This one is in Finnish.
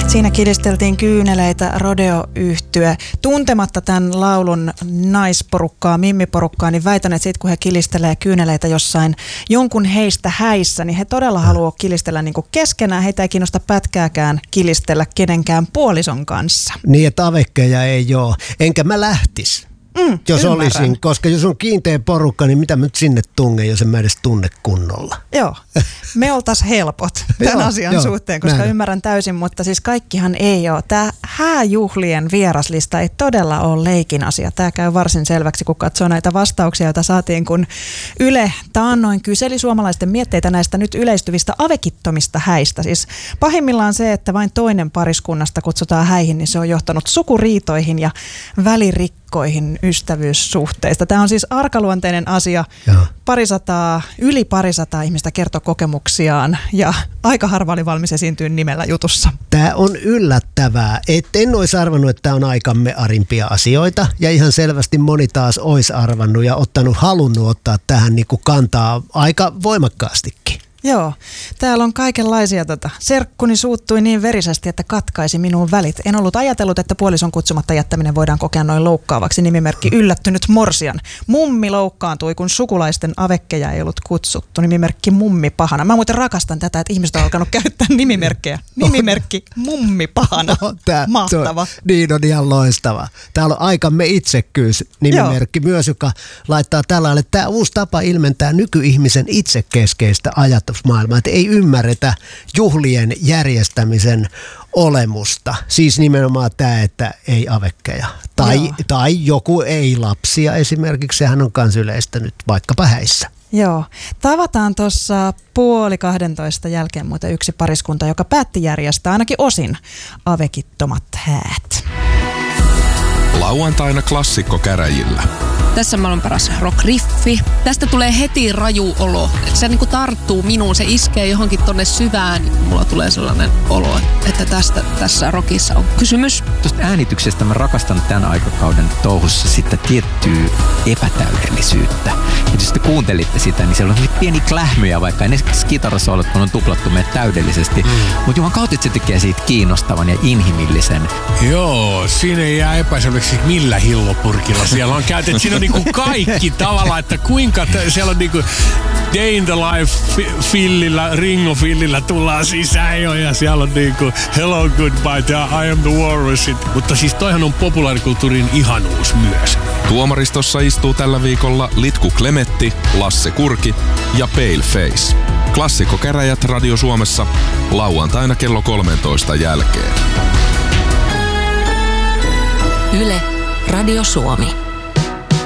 Siinä kilisteltiin kyyneleitä rodeo-yhtye. Tuntematta tämän laulun naisporukkaa, mimmiporukkaa, niin väitän, että sit kun he kilistelee kyyneleitä jossain jonkun heistä häissä, niin he todella haluaa kilistellä niin kuin keskenään. Heitä ei kiinnosta pätkääkään kilistellä kenenkään puolison kanssa. Niin, että avekkeja ei ole. Enkä mä lähtis. Jos ymmärrän. olisin, koska jos on kiinteä porukka, niin mitä mä nyt sinne tungen, jos en mä edes tunne kunnolla. Joo, me oltaisiin helpot tämän asian suhteen, koska ymmärrän täysin, mutta siis kaikkihan ei ole. Tämä hääjuhlien vieraslista ei todella ole leikin asia. Tämä käy varsin selväksi, kun katsoo näitä vastauksia, joita saatiin, kun Yle taannoin kyseli suomalaisten mietteitä näistä nyt yleistyvistä avekittomista häistä. Siis pahimmillaan se, että vain toinen pariskunnasta kutsutaan häihin, niin se on johtanut sukuriitoihin ja välirikkoihin ystävyyssuhteista. Tämä on siis arkaluonteinen asia. Yli parisataa ihmistä kertoi kokemuksiaan ja aika harva oli valmis esiintyä nimellä jutussa. Tämä on yllättävää. En olisi arvannut, että tämä on aikamme arimpia asioita ja ihan selvästi moni taas olisi arvannut ja halunnut ottaa tähän niin kuin kantaa aika voimakkaastikin. Joo, täällä on kaikenlaisia Serkkuni suuttui niin verisesti, että katkaisi minun välit. En ollut ajatellut, että puolison kutsumatta jättäminen voidaan kokea noin loukkaavaksi. Nimimerkki yllättynyt morsian. Mummi loukkaantui, kun sukulaisten avekkeja ei ollut kutsuttu. Nimimerkki mummi pahana. Mä muuten rakastan tätä, että ihmiset on alkanut käyttää nimimerkkejä. Nimimerkki mummi pahana. Mahtava. Niin on ihan loistava. Täällä on aikamme itsekkyys nimimerkki myös, joka laittaa tällä, että tämä uusi tapa ilmentää nykyihmisen itsekeskeistä ajatusmaailmaa, että ei ymmärretä juhlien järjestämisen olemusta. Siis nimenomaan tämä, että ei avekkeja. Tai joku ei lapsia esimerkiksi, sehän on kans yleistä nyt vaikkapa häissä. Joo. Tavataan tuossa 11:30 jälkeen muuten yksi pariskunta, joka päätti järjestää ainakin osin avekittomat häät. Lauantaina klassikkokäräjillä. Tässä maailman paras rock-riffi. Tästä tulee heti raju olo. Se niinku tarttuu minuun, se iskee johonkin tonne syvään. Mulla tulee sellainen olo, että tässä rockissa on kysymys. Tuosta äänityksestä mä rakastan tämän aikakauden touhussa sitten tiettyä epätäydellisyyttä. Ja jos te kuuntelitte sitä, niin siellä on pieni klähmyjä, vaikka ei ne kitarasoolot on tuplattu meitä täydellisesti. Mutta Juhan kautta se tekee siitä kiinnostavan ja inhimillisen. Joo, siinä ei jää epäselväksi millä hillopurkilla siellä on käytetty. Siinä on niinku kaikki tavallaan, että kuinka siellä on niinku Day in the Life fillillä, Ringo fillillä tullaan sisään jo ja siellä on niinku Hello Goodbye ja I am the Walrus. Mutta siis toihan on populaarikulttuurin ihanuus myös. Tuomaristossa istuu tällä viikolla Litku Klemetti, Lasse Kurki ja Paleface. Klassikkokäräjät Radio Suomessa lauantaina kello 13 jälkeen. Yle, Radio Suomi.